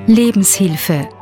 Lebenshilfe.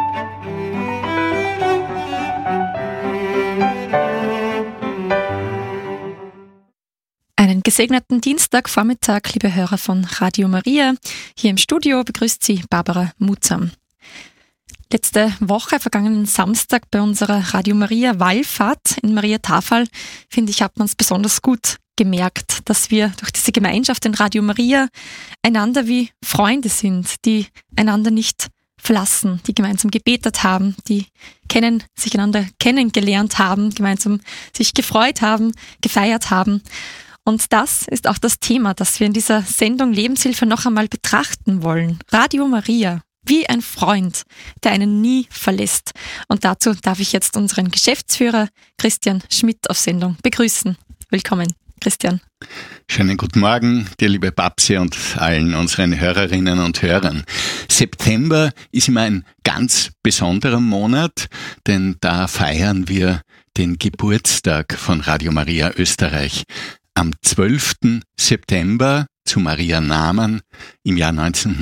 Einen gesegneten Dienstagvormittag, liebe Hörer von Radio Maria. Hier im Studio begrüßt Sie Barbara Mutzam. Letzte Woche, vergangenen Samstag bei unserer Radio Maria Wallfahrt in Maria Tafel, finde ich, hat man es besonders gut gemerkt, dass wir durch diese Gemeinschaft in Radio Maria einander wie Freunde sind, die einander nicht verlassen, die gemeinsam gebetet haben, die sich einander kennengelernt haben, gemeinsam sich gefreut haben, gefeiert haben. Und das ist auch das Thema, das wir in dieser Sendung Lebenshilfe noch einmal betrachten wollen. Radio Maria, wie ein Freund, der einen nie verlässt. Und dazu darf ich jetzt unseren Geschäftsführer Christian Schmidt auf Sendung begrüßen. Willkommen, Christian. Schönen guten Morgen, dir liebe Babsi und allen unseren Hörerinnen und Hörern. September ist immer ein ganz besonderer Monat, denn da feiern wir den Geburtstag von Radio Maria Österreich. Am 12. September zu Maria Namen im Jahr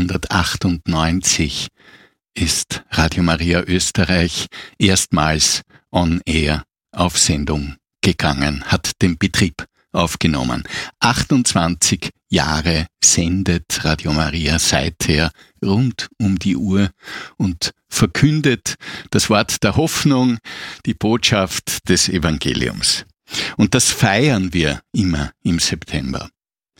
1998 ist Radio Maria Österreich erstmals on air auf Sendung gegangen, hat den Betrieb aufgenommen. 28 Jahre sendet Radio Maria seither rund um die Uhr und verkündet das Wort der Hoffnung, die Botschaft des Evangeliums. Und das feiern wir immer im September.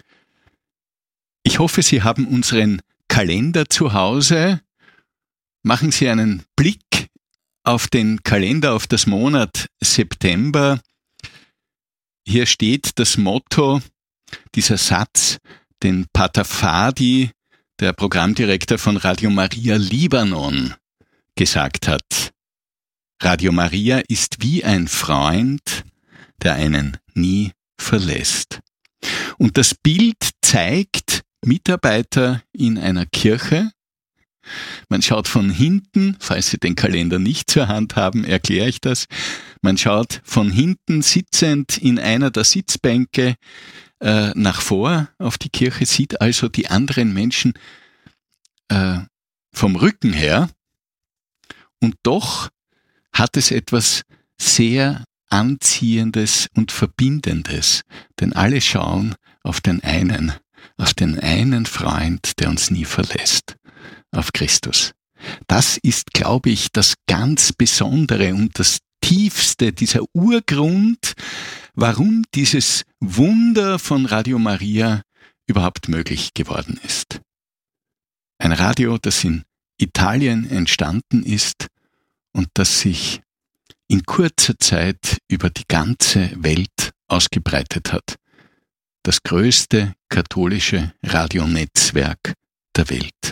Ich hoffe, Sie haben unseren Kalender zu Hause. Machen Sie einen Blick auf den Kalender, auf das Monat September. Hier steht das Motto, dieser Satz, den Pater Fadi, der Programmdirektor von Radio Maria Libanon, gesagt hat. Radio Maria ist wie ein Freund, der einen nie verlässt. Und das Bild zeigt Mitarbeiter in einer Kirche. Man schaut von hinten, falls Sie den Kalender nicht zur Hand haben, erkläre ich das. Man schaut von hinten sitzend in einer der Sitzbänke nach vor auf die Kirche, sieht also die anderen Menschen vom Rücken her. Und doch hat es etwas sehr Anziehendes und Verbindendes, denn alle schauen auf den einen Freund, der uns nie verlässt, auf Christus. Das ist, glaube ich, das ganz Besondere und das Tiefste, dieser Urgrund, warum dieses Wunder von Radio Maria überhaupt möglich geworden ist. Ein Radio, das in Italien entstanden ist und das sich in kurzer Zeit über die ganze Welt ausgebreitet hat. Das größte katholische Radionetzwerk der Welt.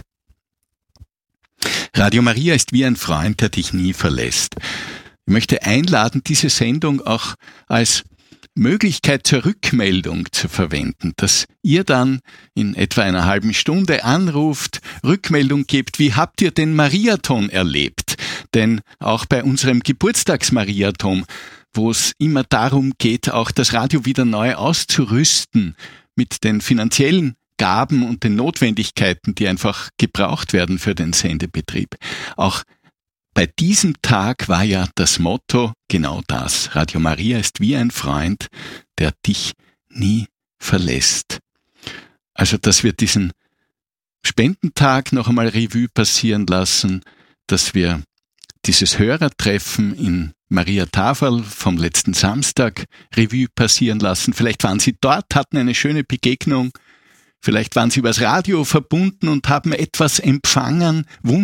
Radio Maria ist wie ein Freund, der dich nie verlässt. Ich möchte einladen, diese Sendung auch als Möglichkeit zur Rückmeldung zu verwenden, dass ihr dann in etwa einer halben Stunde anruft, Rückmeldung gebt, wie habt ihr den Mariathon erlebt? Denn auch bei unserem Geburtstagsmariathon, wo es immer darum geht, auch das Radio wieder neu auszurüsten mit den finanziellen Gaben und den Notwendigkeiten, die einfach gebraucht werden für den Sendebetrieb. Auch bei diesem Tag war ja das Motto genau das. Radio Maria ist wie ein Freund, der dich nie verlässt. Also, dass wir diesen Spendentag noch einmal Revue passieren lassen, dass wir dieses Hörertreffen in Maria Tafel vom letzten Samstag Revue passieren lassen. Vielleicht waren Sie dort, hatten eine schöne Begegnung. Vielleicht waren Sie übers Radio verbunden und haben etwas empfangen,